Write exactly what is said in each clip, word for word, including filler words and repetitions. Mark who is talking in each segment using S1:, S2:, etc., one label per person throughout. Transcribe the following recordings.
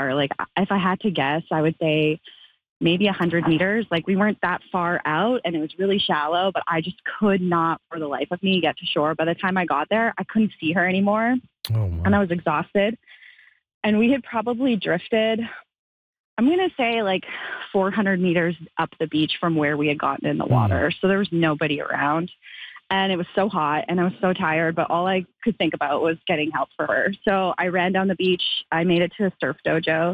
S1: far. Like, if I had to guess, I would say maybe one hundred meters. Like, we weren't that far out, and it was really shallow, but I just could not, for the life of me, get to shore. By the time I got there, I couldn't see her anymore,
S2: Oh, my.
S1: and I was exhausted. And we had probably drifted, I'm going to say, like four hundred meters up the beach from where we had gotten in the water. So there was nobody around. And it was so hot, and I was so tired, but all I could think about was getting help for her. So I ran down the beach. I made it to a surf dojo,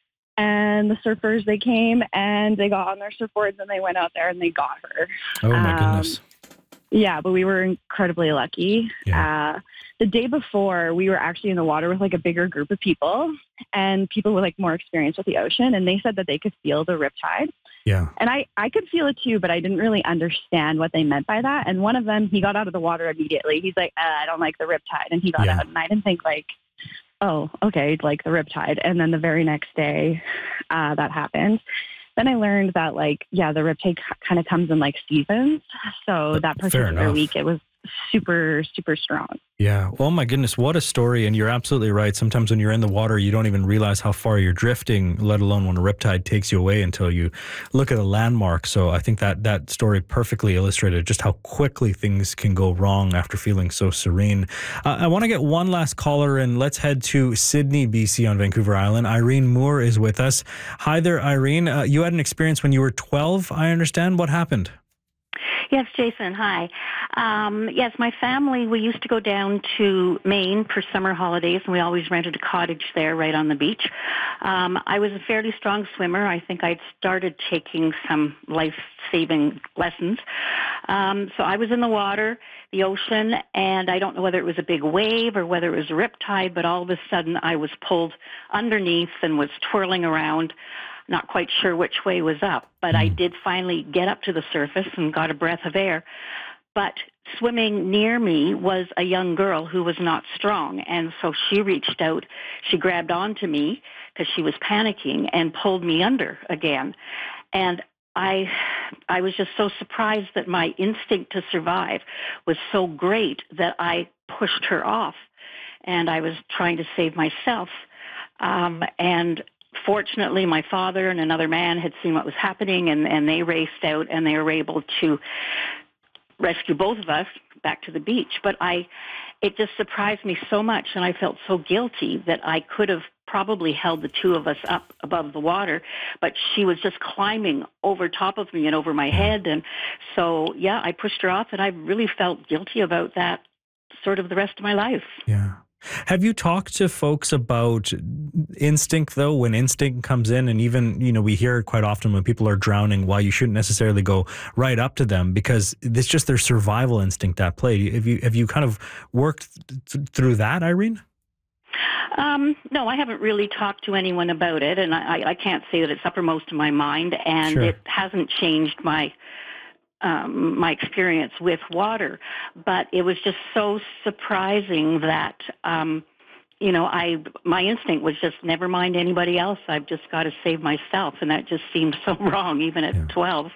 S1: and the surfers, they came, and they got on their surfboards, and they went out there, and they got her.
S2: Oh, my
S1: Um,
S2: goodness.
S1: Yeah, but we were incredibly lucky.
S2: Yeah.
S1: Uh, the day before, we were actually in the water with like a bigger group of people, and people with like more experience with the ocean, and they said that they could feel the riptide.
S2: Yeah.
S1: And I, I could feel it too, but I didn't really understand what they meant by that. And one of them, he got out of the water immediately. He's like, uh, I don't like the riptide. And he got
S2: Yeah.
S1: out, and I didn't think like, oh, okay, like the riptide. And then the very next day, uh, that happened. Then I learned that, like, yeah, the riptide kind of comes in like seasons. So that
S2: Fair
S1: particular
S2: enough.
S1: week, it was super, super strong.
S2: Yeah. Oh, my goodness. What a story. And you're absolutely right. Sometimes when you're in the water, you don't even realize how far you're drifting, let alone when a riptide takes you away until you look at a landmark. So I think that that story perfectly illustrated just how quickly things can go wrong after feeling so serene. Uh, I want to get one last caller in. Let's head to Sydney, B C on Vancouver Island. Irene Moore is with us. Hi there, Irene. Uh, you had an experience when you were twelve, I understand. What happened?
S3: Yes, Jason. Hi. Um, yes, my family, we used to go down to Maine for summer holidays, and we always rented a cottage there right on the beach. Um, I was a fairly strong swimmer. I think I'd started taking some life-saving lessons. Um, so I was in the water, the ocean, and I don't know whether it was a big wave or whether it was a riptide, but all of a sudden I was pulled underneath and was twirling around. Not quite sure which way was up, but I did finally get up to the surface and got a breath of air. But swimming near me was a young girl who was not strong, and so she reached out, she grabbed onto me because she was panicking and pulled me under again. And I I was just so surprised that my instinct to survive was so great that I pushed her off, and I was trying to save myself. Um, and Fortunately, my father and another man had seen what was happening, and, and they raced out, and they were able to rescue both of us back to the beach. But I, it just surprised me so much, and I felt so guilty that I could have probably held the two of us up above the water, but she was just climbing over top of me and over my head. And so, yeah, I pushed her off, and I really felt guilty about that sort of the rest of my life.
S2: Yeah. Have you talked to folks about instinct, though, when instinct comes in? And even, you know, we hear it quite often when people are drowning, why you shouldn't necessarily go right up to them because it's just their survival instinct at play. Have you, have you kind of worked th- through that, Irene?
S3: Um, no, I haven't really talked to anyone about it, and I, I can't say that it's uppermost in my mind, and
S2: Sure.
S3: It hasn't changed my Um, my experience with water, but it was just so surprising that, um, you know, I my instinct was just never mind anybody else. I've just got to save myself, and that just seemed so wrong, even at
S2: Yeah.
S3: twelve.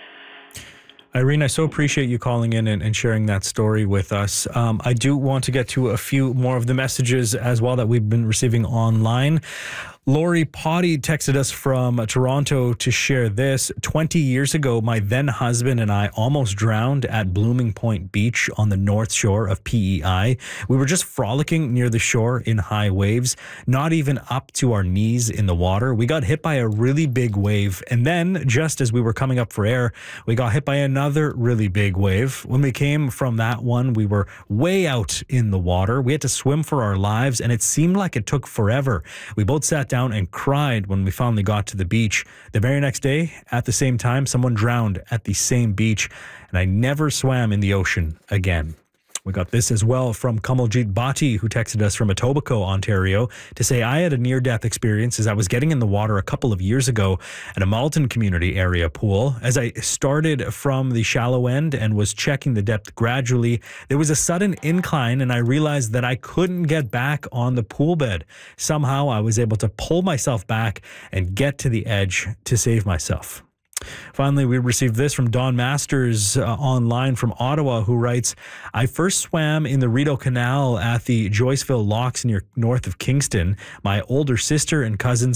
S2: Irene, I so appreciate you calling in and, and sharing that story with us. Um, I do want to get to a few more of the messages as well that we've been receiving online. Lori Potty texted us from Toronto to share this. twenty years ago, my then husband and I almost drowned at Blooming Point Beach on the north shore of P E I. We were just frolicking near the shore in high waves, not even up to our knees in the water. We got hit by a really big wave. And then just as we were coming up for air, we got hit by another really big wave. When we came from that one, we were way out in the water. We had to swim for our lives, and it seemed like it took forever. We both sat down and cried when we finally got to the beach. The very next day, at the same time, someone drowned at the same beach, and I never swam in the ocean again. We got this as well from Kamaljit Bhatti, who texted us from Etobicoke, Ontario, to say, I had a near-death experience as I was getting in the water a couple of years ago at a Malton community area pool. As I started from the shallow end and was checking the depth gradually, there was a sudden incline, and I realized that I couldn't get back on the pool bed. Somehow I was able to pull myself back and get to the edge to save myself. Finally, we received this from Don Masters uh, online from Ottawa, who writes, I first swam in the Rideau Canal at the Joyceville Locks near north of Kingston. My older sister and cousins